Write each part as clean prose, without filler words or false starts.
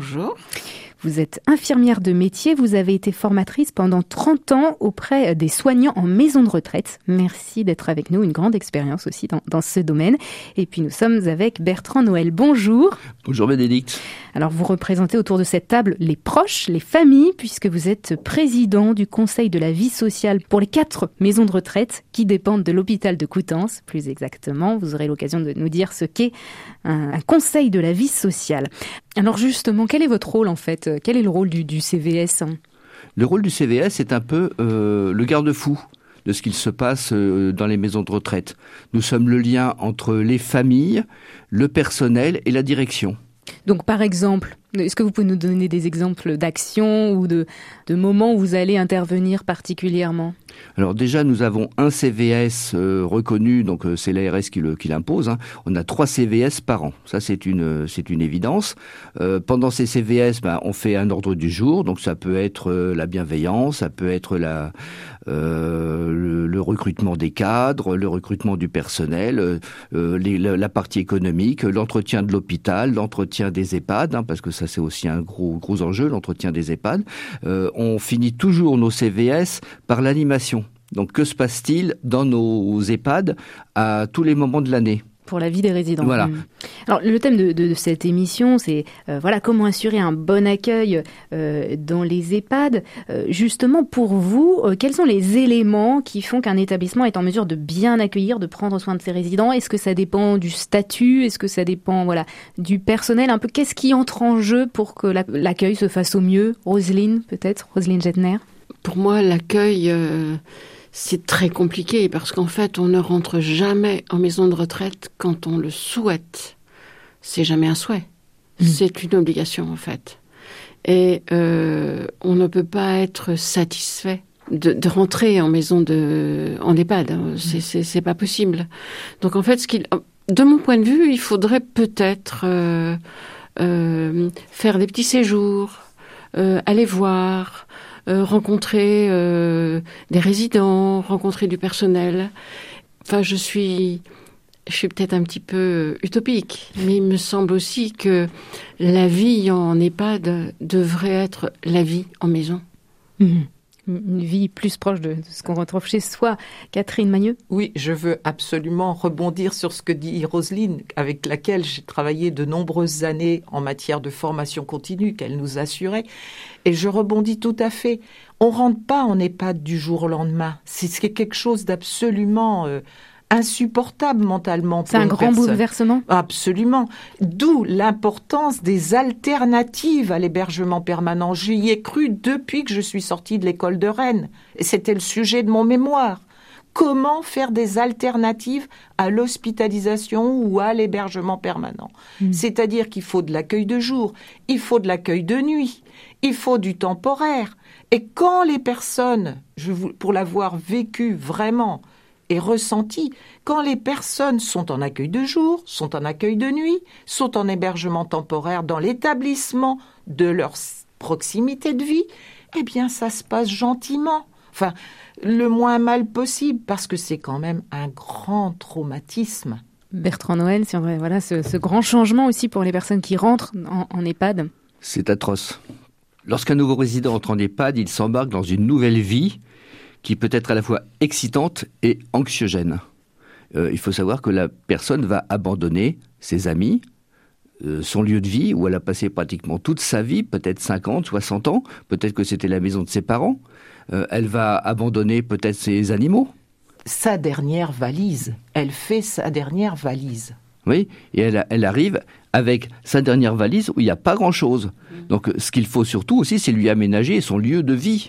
Bonjour. Vous êtes infirmière de métier, vous avez été formatrice pendant 30 ans auprès des soignants en maison de retraite. Merci d'être avec nous, une grande expérience aussi dans ce domaine. Et puis nous sommes avec Bertrand Noël. Bonjour. Bonjour Bénédicte. Alors vous représentez autour de cette table les proches, les familles, puisque vous êtes président du Conseil de la vie sociale pour les 4 maisons de retraite qui dépendent de l'hôpital de Coutances. Plus exactement, vous aurez l'occasion de nous dire ce qu'est un Conseil de la vie sociale. Alors justement, quel est votre rôle en fait ? Quel est le rôle du CVS ? Le rôle du CVS est un peu le garde-fou de ce qu'il se passe dans les maisons de retraite. Nous sommes le lien entre les familles, le personnel et la direction. Donc par exemple, est-ce que vous pouvez nous donner des exemples d'actions ou de moments où vous allez intervenir particulièrement ? Alors déjà, nous avons un CVS reconnu, donc c'est l'ARS qui l'impose. Hein. On a 3 CVS par an. Ça, c'est une évidence. Pendant ces CVS, on fait un ordre du jour. Donc ça peut être la bienveillance, ça peut être le recrutement des cadres, le recrutement du personnel, la partie économique, l'entretien de l'hôpital, l'entretien des EHPAD, hein, parce que ça c'est aussi un gros enjeu, l'entretien des EHPAD. On finit toujours nos CVS par l'animation. Donc que se passe-t-il dans nos EHPAD à tous les moments de l'année ? Pour la vie des résidents. Voilà. Alors le thème de cette émission, c'est comment assurer un bon accueil dans les EHPAD. Justement, pour vous, quels sont les éléments qui font qu'un établissement est en mesure de bien accueillir, de prendre soin de ses résidents ? Est-ce que ça dépend du statut ? Est-ce que ça dépend du personnel ? Un peu, qu'est-ce qui entre en jeu pour que l'accueil se fasse au mieux ? Roselyne Jettner ? Pour moi, l'accueil, c'est très compliqué parce qu'en fait, on ne rentre jamais en maison de retraite quand on le souhaite. C'est jamais un souhait. C'est une obligation, en fait. Et on ne peut pas être satisfait de rentrer en en EHPAD. C'est pas possible. Donc, en fait, de mon point de vue, il faudrait peut-être faire des petits séjours, aller voir, rencontrer des résidents, rencontrer du personnel. Enfin, je suis peut-être un petit peu utopique, mais il me semble aussi que la vie en EHPAD devrait être la vie en maison. Une vie plus proche de ce qu'on retrouve chez soi. Catherine Magneux ? Oui, je veux absolument rebondir sur ce que dit Roselyne, avec laquelle j'ai travaillé de nombreuses années en matière de formation continue qu'elle nous assurait. Et je rebondis tout à fait. On rentre pas en EHPAD du jour au lendemain. C'est quelque chose d'absolument insupportable mentalement pour C'est un grand personne. bouleversement ? Absolument. D'où l'importance des alternatives à l'hébergement permanent. J'y ai cru depuis que je suis sortie de l'école de Rennes. Et c'était le sujet de mon mémoire. Comment faire des alternatives à l'hospitalisation ou à l'hébergement permanent ? C'est-à-dire qu'il faut de l'accueil de jour, il faut de l'accueil de nuit, il faut du temporaire. Et quand les personnes, pour l'avoir vécu vraiment et ressenti, quand les personnes sont en accueil de jour, sont en accueil de nuit, sont en hébergement temporaire dans l'établissement de leur proximité de vie, eh bien ça se passe gentiment. Enfin, le moins mal possible, parce que c'est quand même un grand traumatisme. Bertrand Noël, c'est vrai, ce grand changement aussi pour les personnes qui rentrent en EHPAD. C'est atroce. Lorsqu'un nouveau résident entre en EHPAD, il s'embarque dans une nouvelle vie qui peut être à la fois excitante et anxiogène. Il faut savoir que la personne va abandonner ses amis, son lieu de vie, où elle a passé pratiquement toute sa vie, peut-être 50, 60 ans, peut-être que c'était la maison de ses parents. Elle va abandonner peut-être ses animaux. Sa dernière valise. Elle fait sa dernière valise. Oui, et elle arrive avec sa dernière valise où il n'y a pas grand-chose. Donc ce qu'il faut surtout aussi, c'est lui aménager son lieu de vie.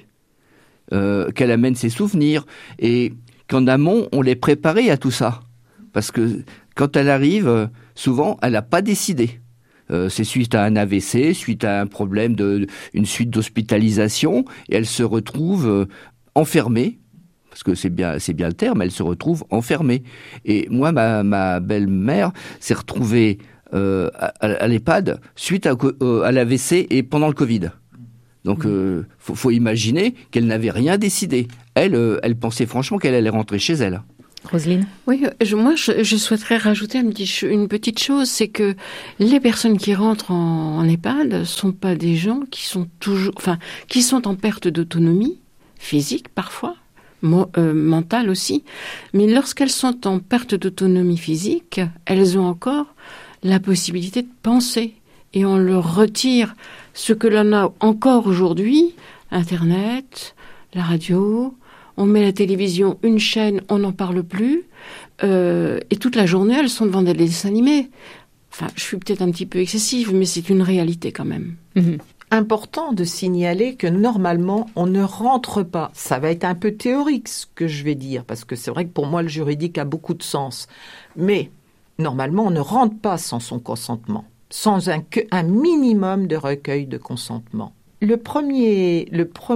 Qu'elle amène ses souvenirs. Et qu'en amont, on l'ait préparée à tout ça. Parce que quand elle arrive, souvent, elle n'a pas décidé. C'est suite à un AVC, suite à un problème une suite d'hospitalisation, et elle se retrouve enfermée, parce que c'est bien le terme, elle se retrouve enfermée. Et moi, ma belle-mère s'est retrouvée à l'EHPAD suite à l'AVC et pendant le Covid. Donc, faut imaginer qu'elle n'avait rien décidé. Elle pensait franchement qu'elle allait rentrer chez elle. Roselyne? Oui, je souhaiterais rajouter une petite chose, c'est que les personnes qui rentrent en EHPAD sont pas des gens qui sont qui sont en perte d'autonomie physique parfois, mentale aussi, mais lorsqu'elles sont en perte d'autonomie physique, elles ont encore la possibilité de penser, et on leur retire ce que l'on a encore aujourd'hui, Internet, la radio. On met la télévision, une chaîne, on n'en parle plus. Et toute la journée, elles sont devant des dessins animés. Enfin, je suis peut-être un petit peu excessive, mais c'est une réalité quand même. Mmh. Important de signaler que normalement, on ne rentre pas. Ça va être un peu théorique ce que je vais dire, parce que c'est vrai que pour moi, le juridique a beaucoup de sens. Mais normalement, on ne rentre pas sans son consentement, sans un minimum de recueil de consentement. Le premier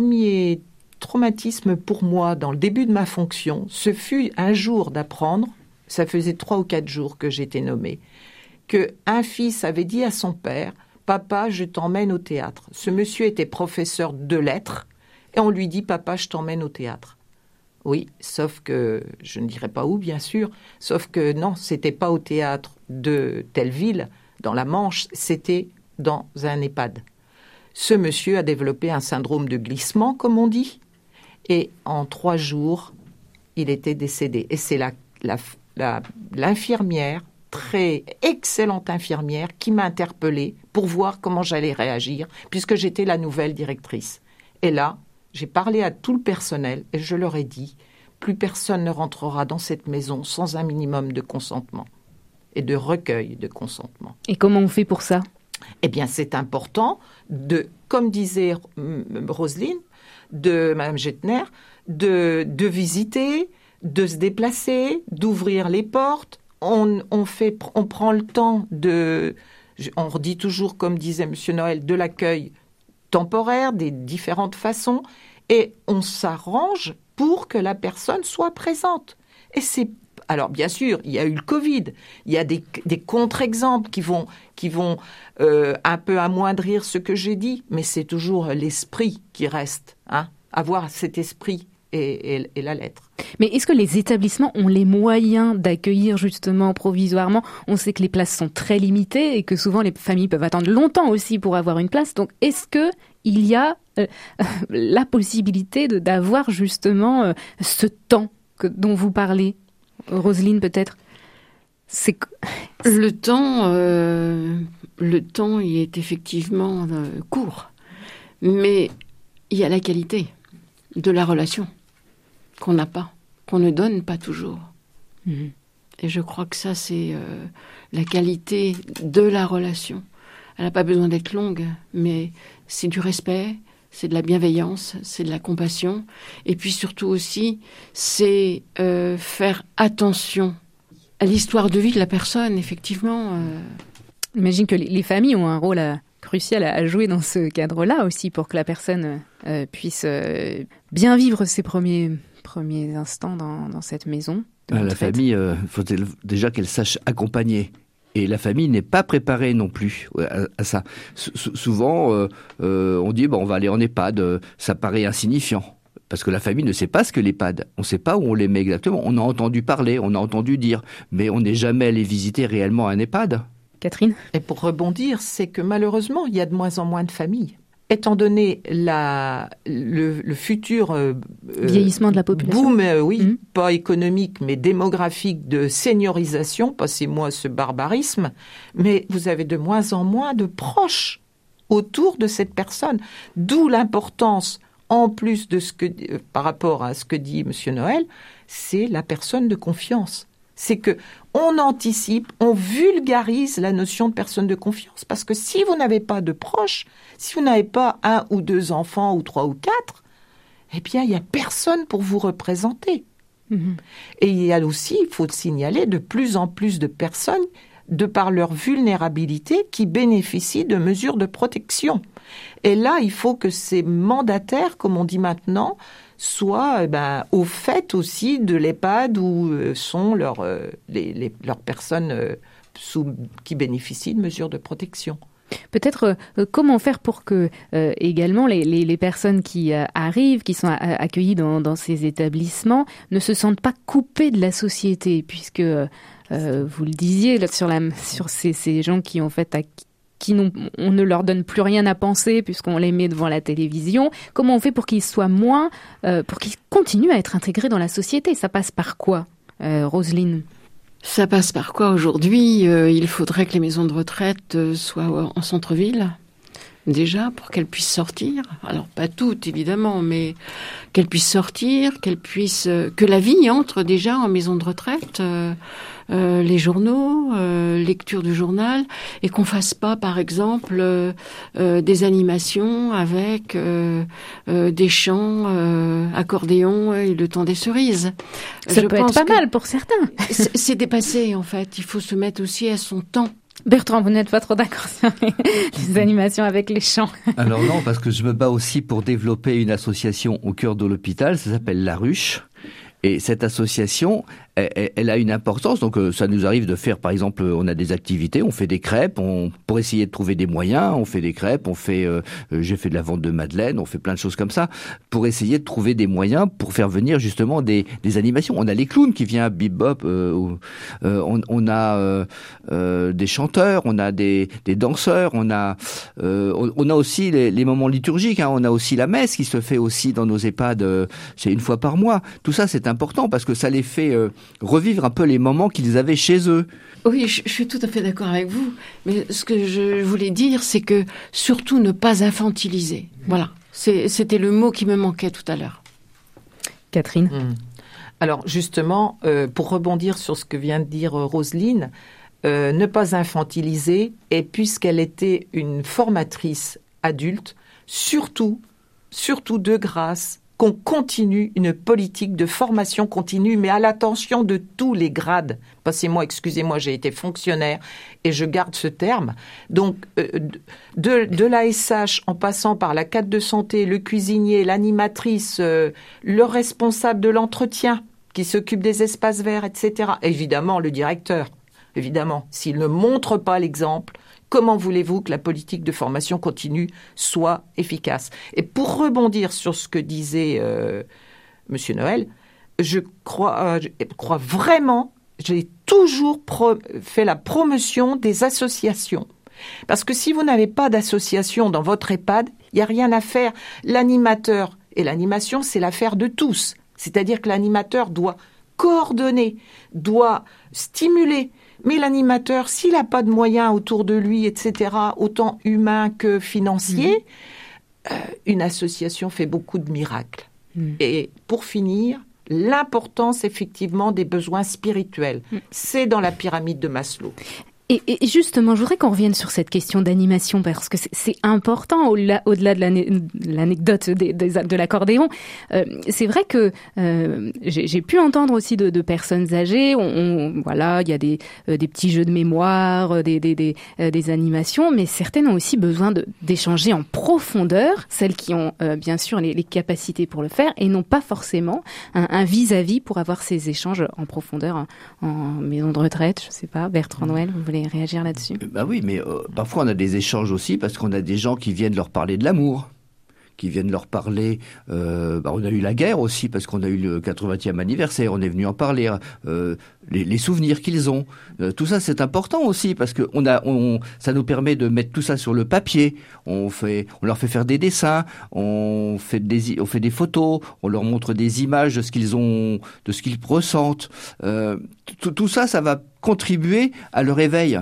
traumatisme pour moi dans le début de ma fonction, ce fut un jour d'apprendre, ça faisait 3 ou 4 jours que j'étais nommée, qu'un fils avait dit à son père « Papa, je t'emmène au théâtre ». Ce monsieur était professeur de lettres et on lui dit « Papa, je t'emmène au théâtre ». Oui, sauf que, je ne dirai pas où bien sûr, sauf que non, c'était pas au théâtre de telle ville, dans la Manche, c'était dans un EHPAD. Ce monsieur a développé un syndrome de glissement, comme on dit. Et en 3 jours, il était décédé. Et c'est l'infirmière, très excellente infirmière, qui m'a interpellée pour voir comment j'allais réagir, puisque j'étais la nouvelle directrice. Et là, j'ai parlé à tout le personnel et je leur ai dit, plus personne ne rentrera dans cette maison sans un minimum de consentement et de recueil de consentement. Et comment on fait pour ça ? Eh bien, c'est important comme disait Roselyne, de Mme Gettner, de visiter, de se déplacer, d'ouvrir les portes. On prend le temps on redit toujours, comme disait M. Noël, de l'accueil temporaire, des différentes façons, et on s'arrange pour que la personne soit présente. Alors, bien sûr, il y a eu le Covid, il y a des contre-exemples qui vont un peu amoindrir ce que j'ai dit, mais c'est toujours l'esprit qui reste, hein, avoir cet esprit et la lettre. Mais est-ce que les établissements ont les moyens d'accueillir justement provisoirement ? On sait que les places sont très limitées et que souvent les familles peuvent attendre longtemps aussi pour avoir une place. Donc est-ce qu'il y a la possibilité d'avoir justement ce temps dont vous parlez ? Roselyne, peut-être ? Le temps, il est effectivement court. Mais il y a la qualité de la relation qu'on n'a pas, qu'on ne donne pas toujours. Mmh. Et je crois que ça, c'est la qualité de la relation. Elle n'a pas besoin d'être longue, mais c'est du respect, c'est de la bienveillance, c'est de la compassion. Et puis surtout aussi, c'est faire attention à l'histoire de vie de la personne, effectivement. J'imagine que les familles ont un rôle crucial à jouer dans ce cadre-là aussi, pour que la personne puisse bien vivre ses premiers instants dans cette maison. La famille, il faut déjà qu'elle sache accompagner. Et la famille n'est pas préparée non plus à ça. Souvent, on dit on va aller en EHPAD, ça paraît insignifiant. Parce que la famille ne sait pas ce que l'EHPAD. On ne sait pas où on les met exactement. On a entendu parler, on a entendu dire, mais on n'est jamais allé visiter réellement un EHPAD. Catherine ? Et pour rebondir, c'est que malheureusement, il y a de moins en moins de familles. Étant donné le futur vieillissement de la population, boom, pas économique, mais démographique, de seniorisation, passez-moi ce barbarisme, mais vous avez de moins en moins de proches autour de cette personne. D'où l'importance, en plus de par rapport à ce que dit M. Noël, c'est la personne de confiance. C'est que on anticipe, on vulgarise la notion de personne de confiance. Parce que si vous n'avez pas de proches, si vous n'avez pas 1 ou 2 enfants, ou 3 ou 4, eh bien, il n'y a personne pour vous représenter. Mmh. Et il y a aussi, il faut le signaler, de plus en plus de personnes, de par leur vulnérabilité, qui bénéficient de mesures de protection. Et là, il faut que ces mandataires, comme on dit maintenant, soient au fait aussi de l'EHPAD où sont leurs personnes qui bénéficient de mesures de protection. Peut-être comment faire pour que également les personnes qui arrivent, qui sont accueillies dans ces établissements, ne se sentent pas coupées de la société, puisque vous le disiez là, sur ces gens qui en fait on ne leur donne plus rien à penser puisqu'on les met devant la télévision. Comment on fait pour qu'ils soient pour qu'ils continuent à être intégrés dans la société? Ça passe par quoi, Roselyne? Ça passe par quoi aujourd'hui? Il faudrait que les maisons de retraite soient en centre-ville, déjà, pour qu'elles puissent sortir. Alors, pas toutes, évidemment, mais qu'elles puissent sortir, que la vie entre déjà en maison de retraite, les journaux, lecture du journal, et qu'on fasse pas, par exemple, des animations avec des chants, accordéon et le temps des cerises. Ça peut être pas mal pour certains. C'est dépassé, en fait. Il faut se mettre aussi à son temps. Bertrand, vous n'êtes pas trop d'accord sur les animations avec les chants? Alors non, parce que je me bats aussi pour développer une association au cœur de l'hôpital, ça s'appelle La Ruche. Et cette association, elle a une importance. Donc, ça nous arrive de faire, par exemple, on a des activités, on fait des crêpes, pour essayer de trouver des moyens, on fait des crêpes, j'ai fait de la vente de madeleine, on fait plein de choses comme ça, pour essayer de trouver des moyens pour faire venir justement des animations. On a les clowns qui viennent, bebop, on a des chanteurs, on a des danseurs, on a aussi les moments liturgiques, hein, on a aussi la messe qui se fait aussi dans nos EHPAD, c'est une fois par mois. Tout ça, c'est important parce que ça les fait revivre un peu les moments qu'ils avaient chez eux. Oui, je suis tout à fait d'accord avec vous. Mais ce que je voulais dire, c'est que surtout ne pas infantiliser. Voilà. C'était le mot qui me manquait tout à l'heure. Catherine. Alors justement, pour rebondir sur ce que vient de dire Roselyne, ne pas infantiliser, et puisqu'elle était une formatrice adulte, surtout de grâce, qu'on continue une politique de formation continue, mais à l'attention de tous les grades. Excusez-moi, j'ai été fonctionnaire et je garde ce terme. Donc, de l'ASH en passant par la cadre de santé, le cuisinier, l'animatrice, le responsable de l'entretien qui s'occupe des espaces verts, etc. Évidemment, le directeur. Évidemment, s'il ne montre pas l'exemple, comment voulez-vous que la politique de formation continue soit efficace? Et pour rebondir sur ce que disait Monsieur Noël, je crois vraiment, j'ai toujours fait la promotion des associations. Parce que si vous n'avez pas d'association dans votre EHPAD, il n'y a rien à faire. L'animateur et l'animation, c'est l'affaire de tous. C'est-à-dire que l'animateur doit coordonner, doit stimuler. Mais l'animateur, s'il n'a pas de moyens autour de lui, etc., autant humains que financiers, une association fait beaucoup de miracles. Et pour finir, l'importance effectivement des besoins spirituels. C'est dans la pyramide de Maslow. Et justement, je voudrais qu'on revienne sur cette question d'animation parce que c'est important au-delà de l'anecdote de l'accordéon. C'est vrai que j'ai pu entendre aussi de personnes âgées. Voilà, il y a des petits jeux de mémoire, des animations, mais certaines ont aussi besoin d'échanger en profondeur, celles qui ont bien sûr les capacités pour le faire et n'ont pas forcément un vis-à-vis pour avoir ces échanges en profondeur en maison de retraite. Je sais pas, Bertrand Noël, vous voulez réagir là-dessus? Bah oui, mais parfois on a des échanges aussi parce qu'on a des gens qui viennent leur parler de l'amour, qui viennent leur parler. On a eu la guerre aussi parce qu'on a eu le 80e anniversaire, on est venu en parler, les souvenirs qu'ils ont. Tout ça c'est important aussi parce que ça nous permet de mettre tout ça sur le papier. On leur fait faire des dessins, on fait des photos, on leur montre des images de ce qu'ils ressentent. Tout ça, ça va contribuer à leur éveil.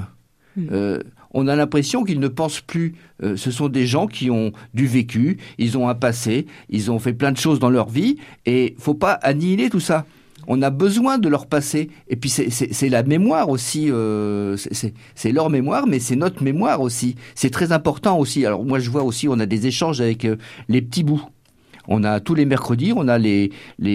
On a l'impression qu'ils ne pensent plus. Ce sont des gens qui ont du vécu, ils ont un passé, ils ont fait plein de choses dans leur vie, et faut pas annihiler tout ça. On a besoin de leur passé. Et puis c'est la mémoire aussi. C'est leur mémoire, mais c'est notre mémoire aussi. C'est très important aussi. Alors moi je vois aussi, on a des échanges avec les petits bouts. On a tous les mercredis, on a les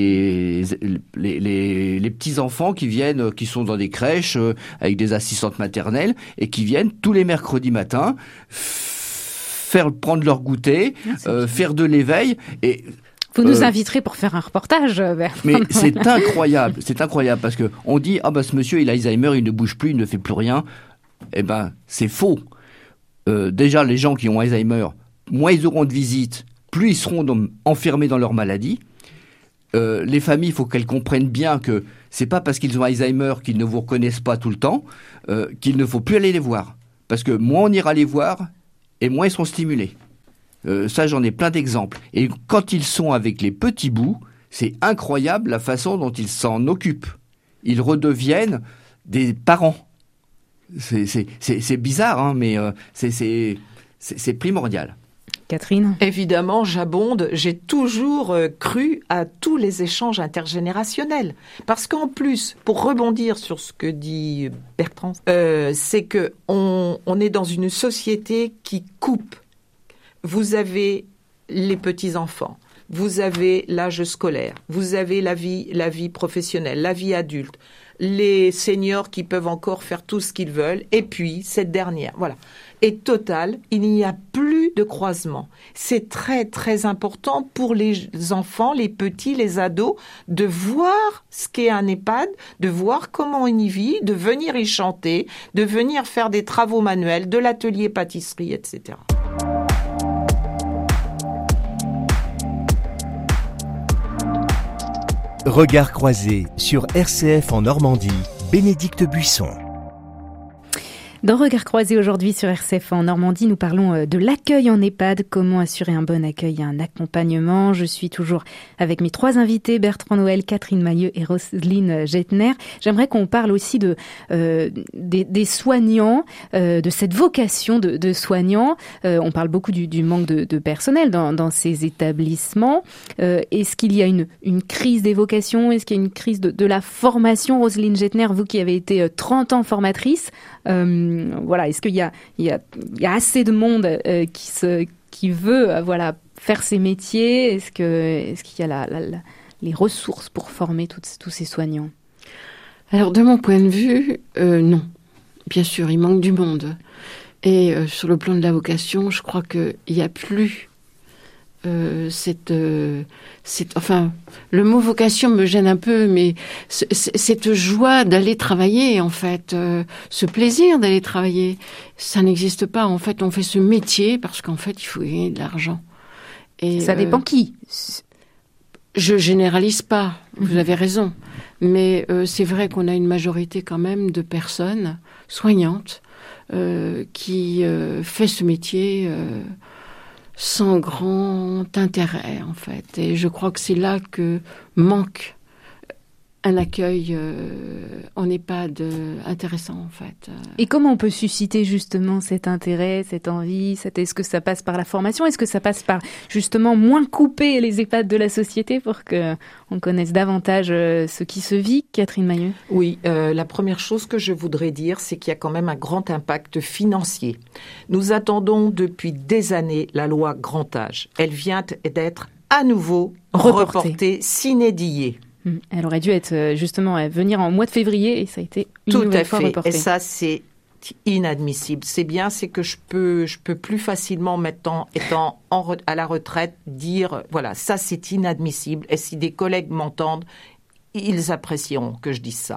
petits enfants qui viennent, qui sont dans des crèches avec des assistantes maternelles et qui viennent tous les mercredis matins prendre leur goûter, faire de l'éveil et vous nous inviterez pour faire un reportage, Bertrand. Mais c'est incroyable parce que on dit ce monsieur il a Alzheimer, il ne bouge plus, il ne fait plus rien. Eh ben c'est faux. déjà les gens qui ont Alzheimer, moins ils auront de visites, plus ils seront enfermés dans leur maladie. Les familles, il faut qu'elles comprennent bien que c'est pas parce qu'ils ont Alzheimer qu'ils ne vous reconnaissent pas tout le temps qu'il ne faut plus aller les voir. Parce que moins on ira les voir et moins ils seront stimulés. Ça, j'en ai plein d'exemples. Et quand ils sont avec les petits bouts, c'est incroyable la façon dont ils s'en occupent. Ils redeviennent des parents. C'est bizarre, hein, mais c'est primordial. Catherine ? Évidemment, j'abonde. J'ai toujours cru à tous les échanges intergénérationnels. Parce qu'en plus, pour rebondir sur ce que dit Bertrand, c'est que on est dans une société qui coupe. Vous avez les petits-enfants, vous avez l'âge scolaire, vous avez la vie professionnelle, la vie adulte, les seniors qui peuvent encore faire tout ce qu'ils veulent, et puis cette dernière, voilà. Et total, il n'y a plus de croisement. C'est très, très important pour les enfants, les petits, les ados, de voir ce qu'est un EHPAD, de voir comment on y vit, de venir y chanter, de venir faire des travaux manuels, de l'atelier pâtisserie, etc. Regard croisé sur RCF en Normandie, Bénédicte Buisson. Dans Regard croisé aujourd'hui sur RCF en Normandie, nous parlons de l'accueil en EHPAD, comment assurer un bon accueil et un accompagnement. Je suis toujours avec mes 3 invités, Bertrand Noël, Catherine Mailleux et Roselyne Geithner. J'aimerais qu'on parle aussi des soignants, de cette vocation de soignants. On parle beaucoup du manque de personnel dans ces établissements. Est-ce qu'il y a une crise des vocations? Est-ce qu'il y a une crise de la formation? Roselyne Geithner, vous qui avez été 30 ans formatrice, voilà, est-ce qu'il y a assez de monde qui veut faire ces métiers? Est-ce qu'il y a les ressources pour former tous ces soignants? Alors, de mon point de vue, non. Bien sûr, il manque du monde. Et sur le plan de la vocation, je crois qu'il n'y a plus enfin, le mot vocation me gêne un peu, mais cette joie d'aller travailler, en fait, ce plaisir d'aller travailler, ça n'existe pas. En fait, on fait ce métier parce qu'en fait, il faut gagner de l'argent. Et ça dépend qui. Je généralise pas, vous avez raison. Mais c'est vrai qu'on a une majorité quand même de personnes soignantes qui fait ce métier sans grand intérêt, en fait. Et je crois que c'est là que manque un accueil en EHPAD intéressant, en fait. Et comment on peut susciter justement cet intérêt, cette envie? Est-ce que ça passe par la formation? Est-ce que ça passe par justement moins couper les EHPAD de la société pour qu'on connaisse davantage ce qui se vit? Catherine Mailleux? Oui, la première chose que je voudrais dire, c'est qu'il y a quand même un grand impact financier. Nous attendons depuis des années la loi Grand Âge. Elle vient d'être à nouveau reportée sine die. Elle aurait dû être justement venir en mois de février et ça a été une nouvelle fois reporté. Et ça, c'est inadmissible. C'est bien, c'est que je peux plus facilement, maintenant, étant à la retraite, dire voilà, ça c'est inadmissible. Et si des collègues m'entendent, ils apprécieront que je dise ça.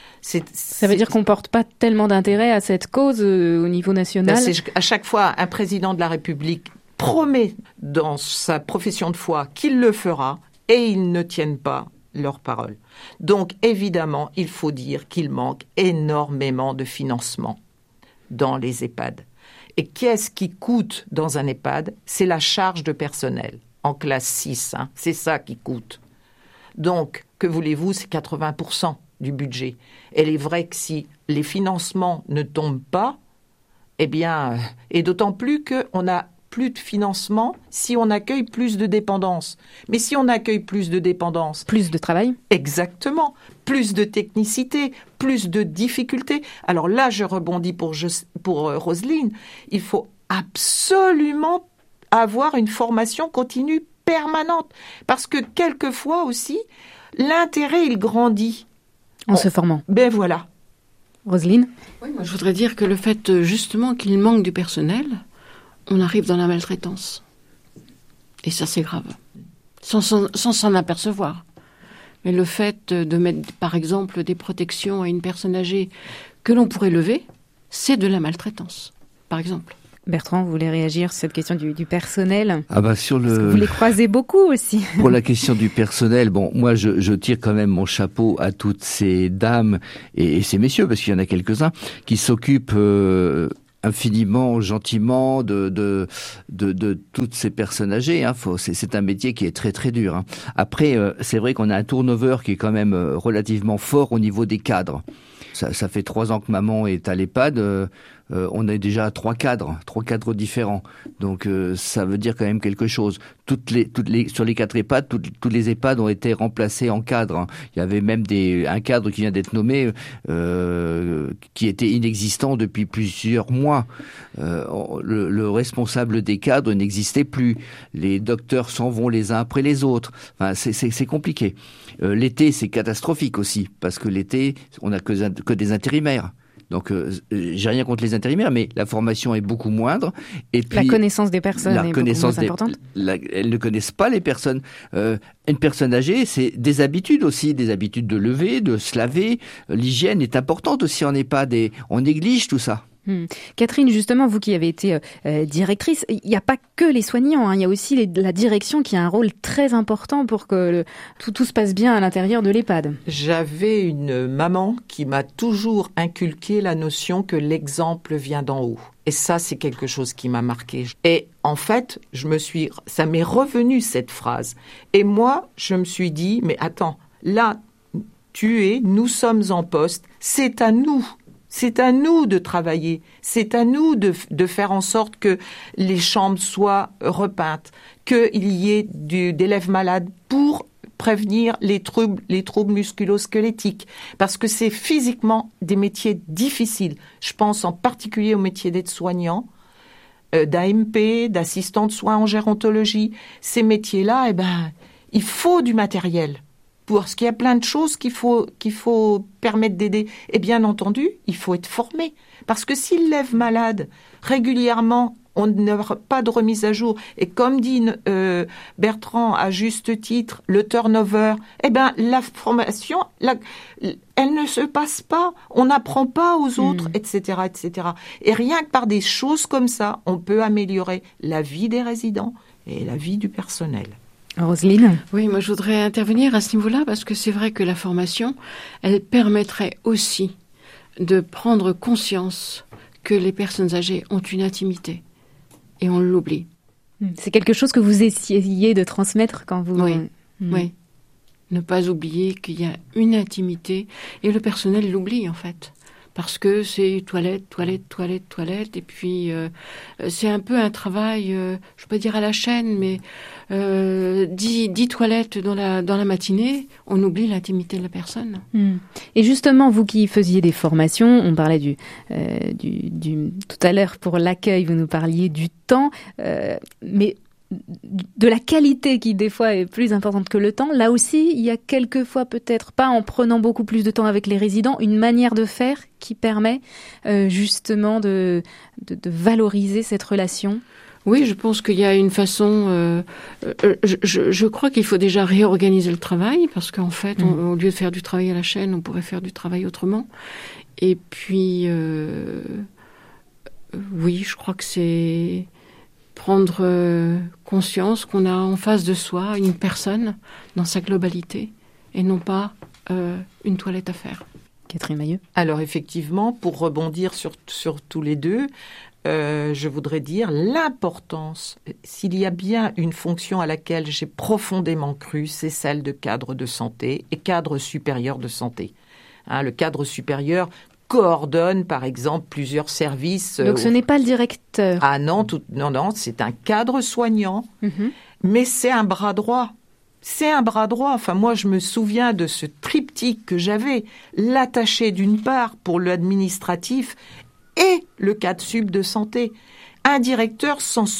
Ça veut dire qu'on porte pas tellement d'intérêt à cette cause au niveau national. À chaque fois, un président de la République promet dans sa profession de foi qu'il le fera et ils ne tiennent pas leur parole. Donc, évidemment, il faut dire qu'il manque énormément de financement dans les EHPAD. Et qu'est-ce qui coûte dans un EHPAD? C'est la charge de personnel en classe 6. C'est ça qui coûte. Donc, que voulez-vous? C'est 80% du budget. Et il est vrai que si les financements ne tombent pas, eh bien, et d'autant plus qu'on a plus de financement si on accueille plus de dépendance. Mais si on accueille plus de dépendance... Plus de travail. Exactement. Plus de technicité, plus de difficultés. Alors là, je rebondis pour Roselyne. Il faut absolument avoir une formation continue permanente. Parce que quelquefois aussi, l'intérêt, il grandit. En se formant. Ben voilà. Roselyne? Oui, moi je voudrais dire que le fait justement qu'il manque du personnel, on arrive dans la maltraitance. Et ça, c'est grave. Sans s'en apercevoir. Mais le fait de mettre, par exemple, des protections à une personne âgée que l'on pourrait lever, c'est de la maltraitance, par exemple. Bertrand, vous voulez réagir sur cette question du personnel? Parce que vous les croisez beaucoup aussi. Pour la question du personnel, moi je tire quand même mon chapeau à toutes ces dames et ces messieurs, parce qu'il y en a quelques-uns, qui s'occupent infiniment, gentiment de toutes ces personnes âgées. C'est un métier qui est très très dur. Après, c'est vrai qu'on a un turnover qui est quand même relativement fort au niveau des cadres. Ça fait 3 ans que maman est à l'EHPAD. On est déjà à 3 cadres différents. Donc ça veut dire quand même quelque chose. Sur les 4 EHPAD, tous les EHPAD ont été remplacés en cadres. Il y avait même un cadre qui vient d'être nommé qui était inexistant depuis plusieurs mois. Le responsable des cadres n'existait plus. Les docteurs s'en vont les uns après les autres. C'est compliqué. L'été, c'est catastrophique aussi, parce que l'été, on n'a que des intérimaires. Donc, j'ai rien contre les intérimaires, mais la formation est beaucoup moindre. Et puis, la connaissance des personnes est beaucoup moins importante. Elles ne connaissent pas les personnes. Une personne âgée, c'est des habitudes aussi, des habitudes de lever, de se laver. L'hygiène est importante aussi en EHPAD et on néglige tout ça. Catherine, justement, vous qui avez été directrice, il n'y a pas que les soignants, il y a aussi la direction qui a un rôle très important pour que tout se passe bien à l'intérieur de l'EHPAD. J'avais une maman qui m'a toujours inculqué la notion que l'exemple vient d'en haut. Et ça, c'est quelque chose qui m'a marqué. Et en fait, ça m'est revenu cette phrase. Et moi, je me suis dit, mais attends, là, nous sommes en poste, c'est à nous. C'est à nous de travailler, c'est à nous de faire en sorte que les chambres soient repeintes, qu'il y ait d'élèves malades pour prévenir les troubles musculo-squelettiques. Parce que c'est physiquement des métiers difficiles. Je pense en particulier au métier d'aide-soignant, d'AMP, d'assistant de soins en gérontologie. Ces métiers-là, il faut du matériel. Parce qu'il y a plein de choses qu'il faut permettre d'aider. Et bien entendu, il faut être formé. Parce que s'ils lèvent malade régulièrement, on n'aura pas de remise à jour. Et comme dit Bertrand à juste titre, le turnover, la formation, elle ne se passe pas. On n'apprend pas aux autres, etc., etc. Et rien que par des choses comme ça, on peut améliorer la vie des résidents et la vie du personnel. Roselyne ? Oui, moi je voudrais intervenir à ce niveau-là parce que c'est vrai que la formation, elle permettrait aussi de prendre conscience que les personnes âgées ont une intimité et on l'oublie. C'est quelque chose que vous essayez de transmettre quand vous... Oui, oui. Ne pas oublier qu'il y a une intimité et le personnel l'oublie en fait. Parce que c'est toilette, et puis c'est un peu un travail, je ne vais pas dire à la chaîne, mais 10 toilettes dans la matinée, on oublie l'intimité de la personne. Et justement, vous qui faisiez des formations, on parlait du tout à l'heure pour l'accueil, vous nous parliez du temps, mais de la qualité qui des fois est plus importante que le temps. Là aussi, il y a quelquefois peut-être pas en prenant beaucoup plus de temps avec les résidents, une manière de faire qui permet justement de valoriser cette relation. Oui, je pense qu'il y a une façon... je crois qu'il faut déjà réorganiser le travail parce qu'en fait, au lieu de faire du travail à la chaîne, on pourrait faire du travail autrement. Et puis, oui, je crois que c'est... prendre conscience qu'on a en face de soi une personne dans sa globalité et non pas une toilette à faire. Catherine Mailleux. Alors effectivement, pour rebondir sur tous les deux, je voudrais dire l'importance, s'il y a bien une fonction à laquelle j'ai profondément cru, c'est celle de cadre de santé et cadre supérieur de santé. Le cadre supérieur coordonne, par exemple, plusieurs services. Donc ce n'est pas le directeur. Ah non, non, c'est un cadre soignant, mais c'est un bras droit. C'est un bras droit. Enfin, moi, je me souviens de ce triptyque que j'avais, l'attaché d'une part pour l'administratif et le cadre sub de santé. Un directeur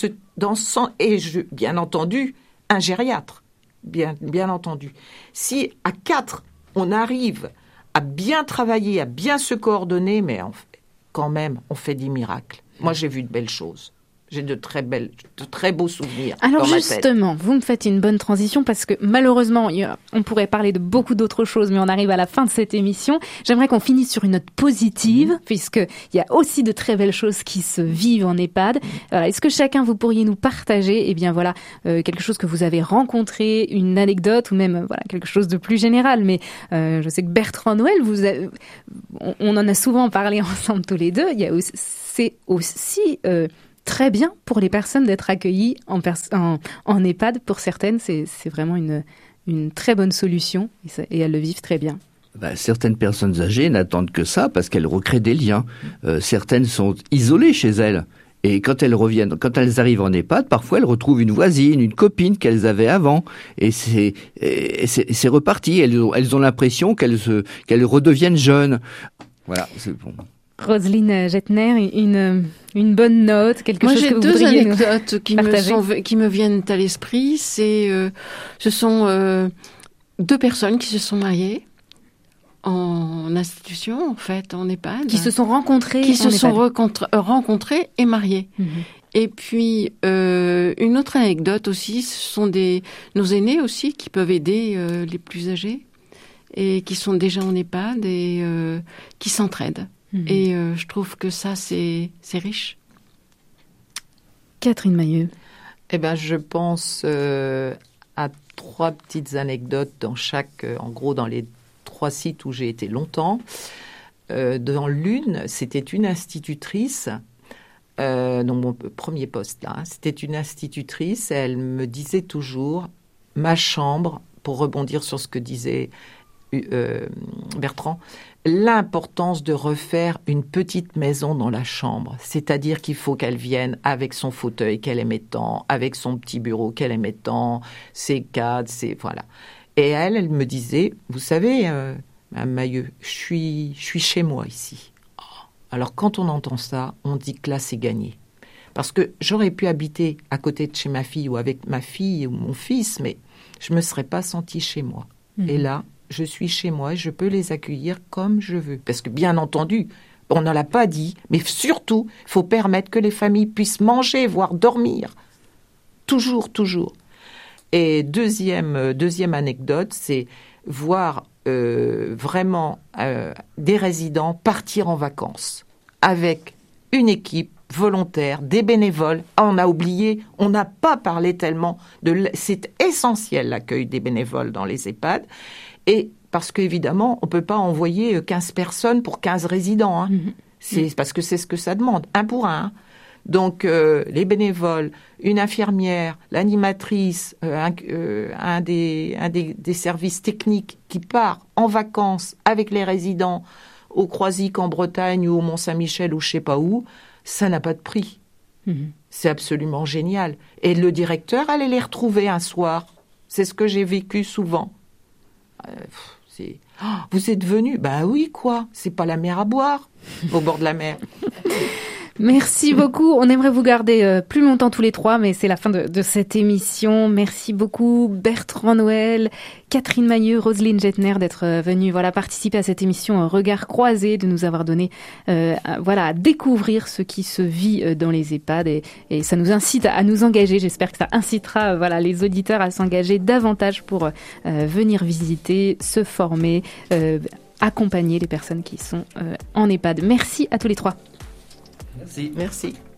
bien entendu, un gériatre, bien entendu. Si à 4, on arrive à bien travailler, à bien se coordonner, mais quand même, on fait des miracles. Moi, j'ai vu de belles choses. J'ai de très beaux souvenirs. Alors dans ma tête. justement, vous me faites une bonne transition parce que malheureusement, on pourrait parler de beaucoup d'autres choses, mais on arrive à la fin de cette émission. J'aimerais qu'on finisse sur une note positive, puisqu'il y a aussi de très belles choses qui se vivent en EHPAD. Voilà, est-ce que chacun, vous pourriez nous partager, quelque chose que vous avez rencontré, une anecdote ou même quelque chose de plus général. Mais je sais que Bertrand Noël, on en a souvent parlé ensemble tous les deux. C'est aussi très bien pour les personnes d'être accueillies en EHPAD. Pour certaines, c'est vraiment une très bonne solution et elles le vivent très bien. Certaines personnes âgées n'attendent que ça parce qu'elles recréent des liens. Certaines sont isolées chez elles. Et quand elles arrivent en EHPAD, parfois elles retrouvent une voisine, une copine qu'elles avaient avant. Et c'est reparti. Elles ont l'impression qu'elles redeviennent jeunes. Voilà, c'est bon. Roselyne Jettner, une bonne note, quelque chose que vous voudriez Moi, j'ai deux anecdotes qui me viennent à l'esprit. Ce sont deux personnes qui se sont mariées en institution, en fait, en EHPAD. Qui se sont rencontrées. Qui se sont rencontrées et mariées. Mmh. Et puis, une autre anecdote aussi, ce sont nos aînés aussi qui peuvent aider les plus âgés et qui sont déjà en EHPAD et qui s'entraident. Mmh. Et je trouve que ça, c'est riche. Catherine Mahieu. Je pense à 3 petites anecdotes dans les 3 sites où j'ai été longtemps. Dans l'une, c'était une institutrice, donc mon premier poste là, c'était une institutrice, elle me disait toujours, ma chambre, pour rebondir sur ce que disait Bertrand, l'importance de refaire une petite maison dans la chambre, c'est-à-dire qu'il faut qu'elle vienne avec son fauteuil qu'elle aimait tant, avec son petit bureau qu'elle aimait tant, ses cadres, voilà. Et elle me disait, vous savez, Mme Mahieu, je suis chez moi ici. Alors quand on entend ça, on dit que là c'est gagné. Parce que j'aurais pu habiter à côté de chez ma fille ou avec ma fille ou mon fils, mais je ne me serais pas sentie chez moi. Mmh. Et là, je suis chez moi et je peux les accueillir comme je veux. Parce que bien entendu, on ne l'a pas dit, mais surtout, il faut permettre que les familles puissent manger, voire dormir. Toujours. Et deuxième anecdote, c'est voir vraiment des résidents partir en vacances avec une équipe volontaire, des bénévoles. On a oublié, on n'a pas parlé tellement c'est essentiel l'accueil des bénévoles dans les EHPAD. Et parce qu'évidemment, on ne peut pas envoyer 15 personnes pour 15 résidents. Hein. C'est parce que c'est ce que ça demande, 1 pour 1. Hein. Donc, les bénévoles, une infirmière, l'animatrice, un des services techniques qui part en vacances avec les résidents au Croisic en Bretagne ou au Mont-Saint-Michel ou je ne sais pas où, ça n'a pas de prix. C'est absolument génial. Et le directeur allait les retrouver un soir. C'est ce que j'ai vécu souvent. Vous êtes venu? Ben oui, quoi. C'est pas la mer à boire au bord de la mer. Merci beaucoup. On aimerait vous garder plus longtemps tous les 3, mais c'est la fin de cette émission. Merci beaucoup Bertrand Noël, Catherine Mahieu, Roselyne Jettner d'être venus participer à cette émission Regard croisé, de nous avoir donné à découvrir ce qui se vit dans les EHPAD et ça nous incite à nous engager. J'espère que ça incitera les auditeurs à s'engager davantage pour venir visiter, se former, accompagner les personnes qui sont en EHPAD. Merci à tous les 3. Merci. Merci.